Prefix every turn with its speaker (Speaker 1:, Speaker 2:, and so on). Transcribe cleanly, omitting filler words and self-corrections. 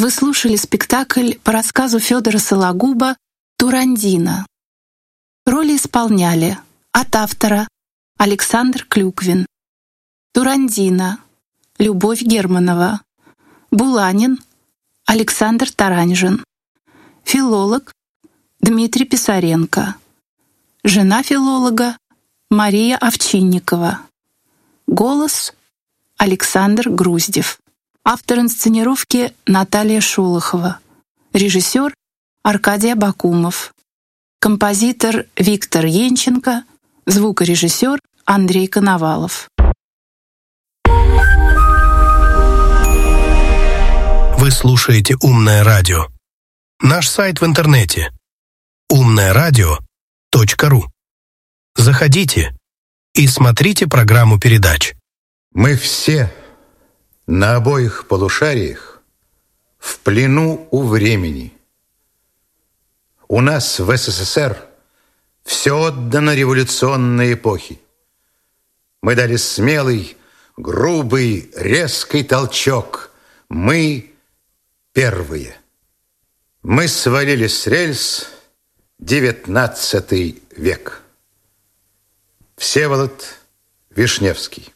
Speaker 1: Вы слушали спектакль по рассказу Федора Сологуба «Турандина». Роли исполняли от автора Александр Клюквин, Турандина Любовь Германова, Буланин Александр Таранжин, филолог Дмитрий Писаренко, жена филолога Мария Овчинникова, голос Александр Груздев, автор инсценировки Наталья Шолохова, режиссер Аркадий Абакумов, композитор Виктор Енченко, звукорежиссер Андрей Коновалов.
Speaker 2: Вы слушаете «Умное радио». Наш сайт в интернете umnaeradio.ru. Заходите и смотрите программу передач.
Speaker 3: Мы все на обоих полушариях в плену у времени. У нас в СССР все отдано революционной эпохе. Мы дали смелый, грубый, резкий толчок. Мы первые. Мы свалили с рельс XIX век. Всеволод Вишневский.